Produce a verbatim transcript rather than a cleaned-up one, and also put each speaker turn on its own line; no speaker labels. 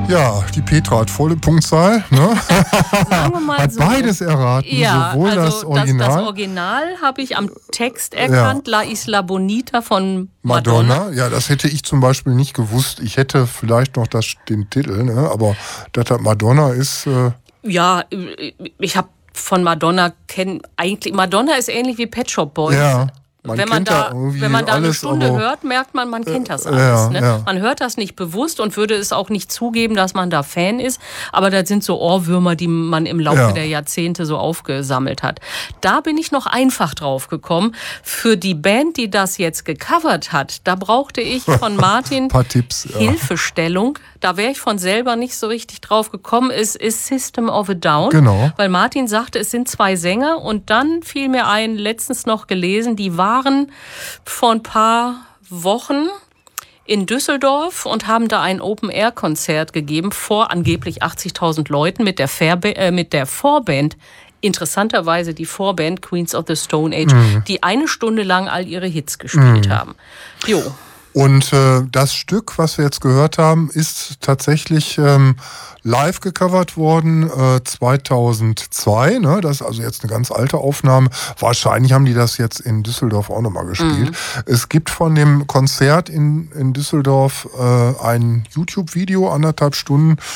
Ja, die Petra hat volle Punktzahl. Ne?
Sagen wir mal
hat
so.
beides erraten,
Ja,
sowohl
also
das Original.
Das, das Original habe ich am Text erkannt, ja. La Isla Bonita von Madonna.
Madonna. Ja, das hätte ich zum Beispiel nicht gewusst. Ich hätte vielleicht noch das, den Titel, ne? Aber das hat Madonna ist... Äh
ja, ich habe von Madonna kennen eigentlich... Madonna ist ähnlich wie Pet Shop Boys.
Ja. Man
wenn man da, wenn man da
alles,
eine Stunde
aber,
hört, merkt man, man kennt das alles.
Ja,
ne?
ja.
Man hört das nicht bewusst und würde es auch nicht zugeben, dass man da Fan ist. Aber das sind so Ohrwürmer, die man im Laufe
ja.
der Jahrzehnte so aufgesammelt hat. Da bin ich noch einfach drauf gekommen. Für die Band, die das jetzt gecovert hat, da brauchte ich von Martin
paar Tipps, ja.
Hilfestellung. Da wäre ich von selber nicht so richtig drauf gekommen. Es ist System of a Down.
Genau.
Weil Martin sagte, es sind zwei Sänger. Und dann fiel mir ein, letztens noch gelesen, die waren vor ein paar Wochen in Düsseldorf und haben da ein Open-Air-Konzert gegeben vor angeblich achtzigtausend Leuten mit der, Fairba- äh, mit der Vorband. Interessanterweise die Vorband Queens of the Stone Age, mhm. die eine Stunde lang all ihre Hits gespielt mhm. haben. Jo.
Und äh, das Stück, was wir jetzt gehört haben, ist tatsächlich ähm, live gecovert worden äh, zweitausendzwei. Ne? Das ist also jetzt eine ganz alte Aufnahme. Wahrscheinlich haben die das jetzt in Düsseldorf auch nochmal gespielt. Mhm. Es gibt von dem Konzert in, in Düsseldorf äh, ein YouTube-Video, anderthalb Stunden.